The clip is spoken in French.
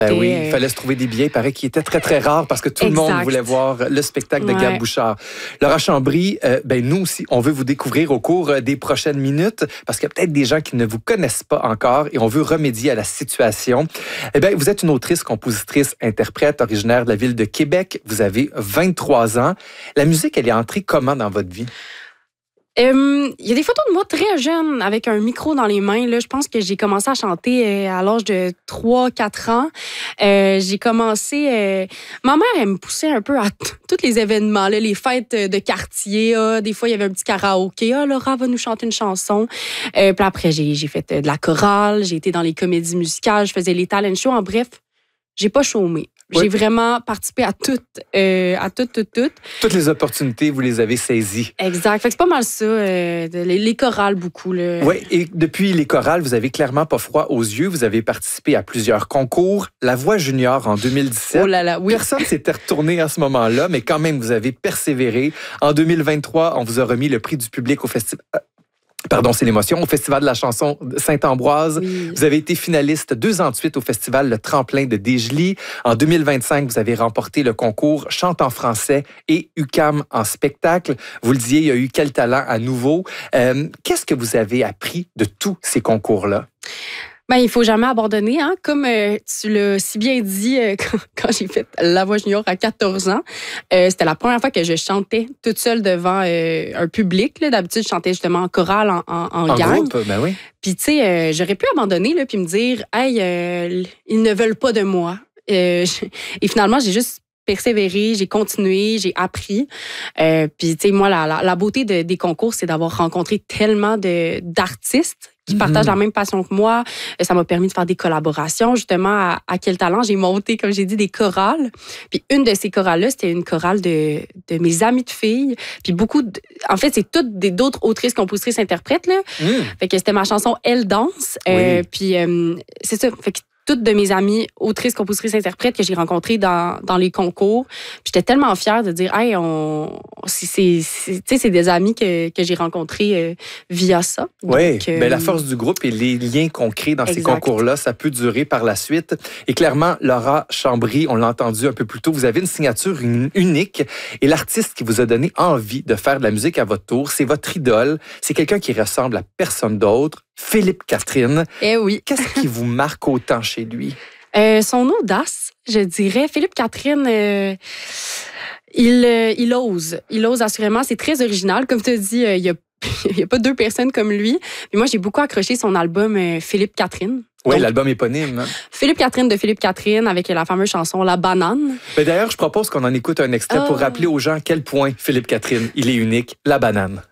Ben oui, il fallait se trouver des billets. Il paraît qu'ils étaient très, très rares parce que tout le monde voulait voir le spectacle de Gab Bouchard. Laura Chambry, nous aussi, on veut vous découvrir au cours des prochaines minutes parce qu'il y a peut-être des gens qui ne vous connaissent pas encore et on veut remédier à la situation. Vous êtes une autrice, compositrice, interprète originaire de la ville de Québec. Vous avez 23 ans. La musique, elle est entrée comment dans votre vie? Il y a des photos de moi très jeune avec un micro dans les mains. Là. Je pense que j'ai commencé à chanter à l'âge de 3-4 ans. J'ai commencé... Ma mère, elle me poussait un peu à tous les événements, là, les fêtes de quartier. Des fois, il y avait un petit karaoké. Laura va nous chanter une chanson. Puis après, j'ai fait de la chorale. J'ai été dans les comédies musicales. Je faisais les talent shows. En bref, j'ai pas chômé. J'ai vraiment participé à toutes. Toutes les opportunités, vous les avez saisies. Exact. Fait que c'est pas mal ça. Les chorales, beaucoup. Oui, et depuis les chorales, vous avez clairement pas froid aux yeux. Vous avez participé à plusieurs concours. La Voix junior en 2017. Oh là là, oui. Personne s'était retourné à ce moment-là, mais quand même, vous avez persévéré. En 2023, on vous a remis le prix du public au festival... Pardon, c'est l'émotion. Au Festival de la chanson de Saint-Ambroise. Oui. Vous avez été finaliste 2 ans de suite au Festival Le Tremplin de Desjely. En 2025, vous avez remporté le concours Chante en français et UQAM en spectacle. Vous le disiez, il y a eu Quel talent à nouveau. Qu'est-ce que vous avez appris de tous ces concours-là? Il faut jamais abandonner. Hein? Comme tu l'as si bien dit quand j'ai fait La Voix junior à 14 ans, c'était la première fois que je chantais toute seule devant un public. Là. D'habitude, je chantais justement en chorale, en gang. Groupe, ben oui. Puis, tu sais, j'aurais pu abandonner là, puis me dire « Hey, ils ne veulent pas de moi. » Et finalement, j'ai juste persévéré, j'ai continué, j'ai appris. Puis, tu sais, moi, la beauté des concours, c'est d'avoir rencontré tellement d'artistes qui partagent la même passion que moi. Ça m'a permis de faire des collaborations. Justement, à Quel talent, j'ai monté, comme j'ai dit, des chorales. Puis une de ces chorales-là, c'était une chorale de mes amies de filles. Puis en fait, c'est toutes d'autres autrices, compositrices, interprètes. Là. Fait que c'était ma chanson « Elle danse ». Puis c'est ça. Fait que toutes de mes amies autrices, compositrices, interprètes que j'ai rencontrées dans les concours. Puis j'étais tellement fière de dire, hey, c'est des amis que j'ai rencontrés via ça. Oui, la force du groupe et les liens qu'on crée dans ces concours-là, ça peut durer par la suite. Et clairement, Laura Chambry, on l'a entendu un peu plus tôt, vous avez une signature unique et l'artiste qui vous a donné envie de faire de la musique à votre tour, c'est votre idole. C'est quelqu'un qui ressemble à personne d'autre, Philippe Catherine. Eh oui. Qu'est-ce qui vous marque autant chez lui? Son audace, je dirais. Philippe Catherine, il ose. Il ose assurément. C'est très original. Comme tu as dit, il n'y a pas 2 personnes comme lui. Mais moi, j'ai beaucoup accroché son album Philippe Catherine. Oui, l'album éponyme. Hein? Philippe Catherine de Philippe Catherine avec la fameuse chanson La banane. D'ailleurs, je propose qu'on en écoute un extrait pour rappeler aux gens à quel point Philippe Catherine, il est unique. La banane.